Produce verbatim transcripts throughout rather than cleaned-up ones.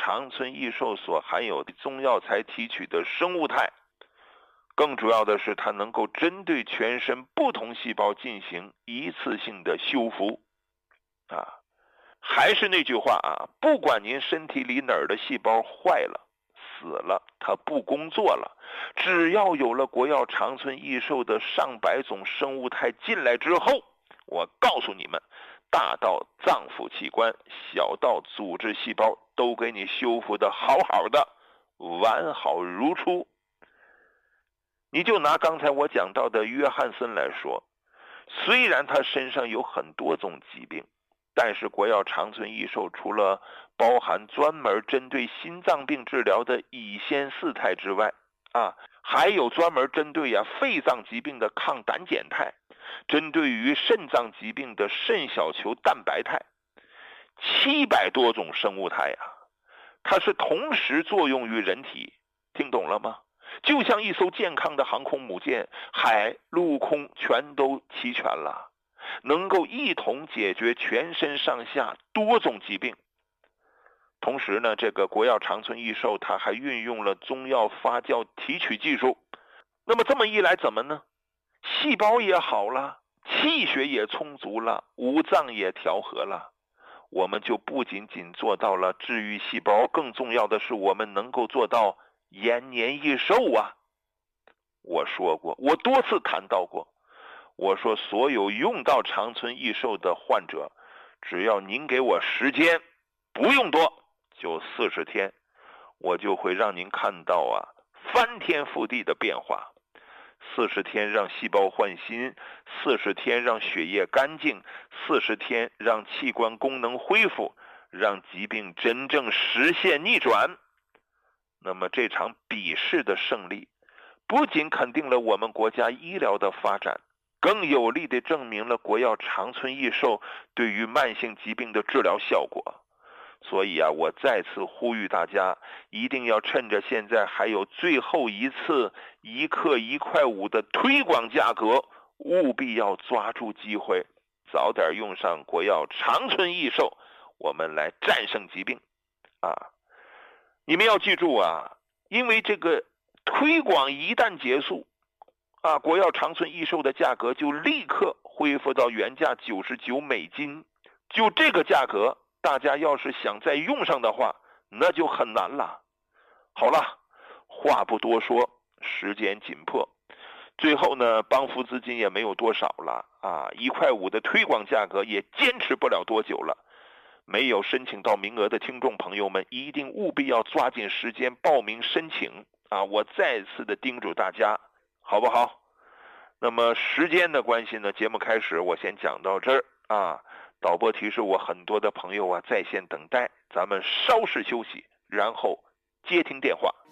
长春益寿所含有的中药材提取的生物肽，更主要的是它能够针对全身不同细胞进行一次性的修复啊。还是那句话啊，不管您身体里哪儿的细胞坏了死了，它不工作了，只要有了国药长春益寿的上百种生物肽进来之后，我告诉你们，大到脏腑器官，小到组织细胞，都给你修复的好好的，完好如初。你就拿刚才我讲到的约翰森来说，虽然他身上有很多种疾病，但是国药长春益寿除了包含专门针对心脏病治疗的乙酰四肽之外啊，还有专门针对呀、啊、肺脏疾病的抗胆碱肽，针对于肾脏疾病的肾小球蛋白肽，七百多种生物肽啊，它是同时作用于人体，听懂了吗？就像一艘健康的航空母舰，海陆空全都齐全了，能够一同解决全身上下多种疾病。同时呢，这个国药长春益寿它还运用了中药发酵提取技术，那么这么一来怎么呢？细胞也好了，气血也充足了，五脏也调和了，我们就不仅仅做到了治愈细胞，更重要的是我们能够做到延年益寿啊！我说过，我多次谈到过，我说所有用到长春益寿的患者，只要您给我时间，不用多，就四十天，我就会让您看到啊翻天覆地的变化。四十天让细胞换新，四十天让血液干净，四十天让器官功能恢复，让疾病真正实现逆转。那么这场比试的胜利，不仅肯定了我们国家医疗的发展，更有力地证明了国药长春益寿对于慢性疾病的治疗效果。所以啊，我再次呼吁大家，一定要趁着现在还有最后一次一克一块五的推广价格，务必要抓住机会，早点用上国药长春益寿，我们来战胜疾病啊！你们要记住啊，因为这个推广一旦结束啊，国药长春益寿的价格就立刻恢复到原价九十九美金，就这个价格，大家要是想再用上的话，那就很难了。好了，话不多说，时间紧迫，最后呢，帮扶资金也没有多少了啊，一块五的推广价格也坚持不了多久了。没有申请到名额的听众朋友们，一定务必要抓紧时间报名申请啊！我再次的叮嘱大家，好不好？那么时间的关系呢，节目开始我先讲到这儿啊。导播提示我很多的朋友啊在线等待，咱们稍事休息，然后接听电话。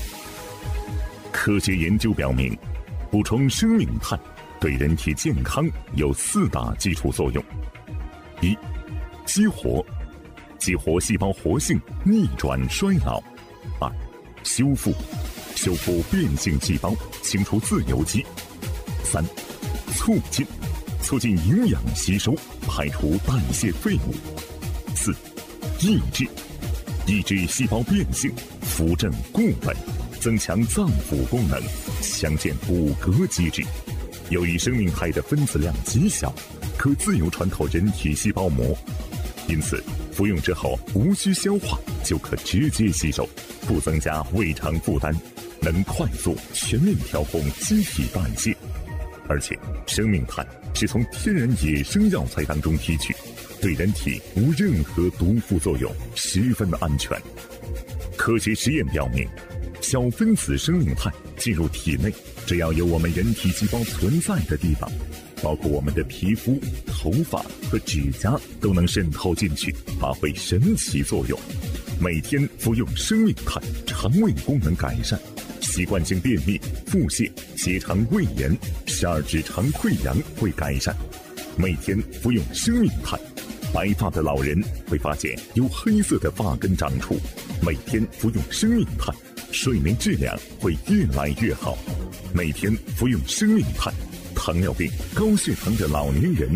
科学研究表明，补充生命肽对人体健康有四大基础作用：一、激活，激活细胞活性，逆转衰老；二、修复，修复变性细胞，清除自由基；三、促进，促进营养吸收，排除代谢废物；四、抑制，抑制细胞变性，扶正固本，增强脏腑功能，强健骨骼机制。由于生命肽的分子量极小，可自由穿透人体细胞膜，因此服用之后无需消化就可直接吸收，不增加胃肠负担，能快速全面调控机体代谢。而且生命肽是从天然野生药材当中提取，对人体无任何毒副作用，十分安全。科学实验表明，小分子生命肽进入体内，只要有我们人体细胞存在的地方，包括我们的皮肤、头发和指甲，都能渗透进去，发挥神奇作用。每天服用生命肽，肠胃功能改善，习惯性便秘、腹泻、结肠胃炎、十二指肠溃疡会改善。每天服用生命肽，白发的老人会发现有黑色的发根长出。每天服用生命肽，睡眠质量会越来越好。每天服用生命肽，糖尿病、高血糖的老年人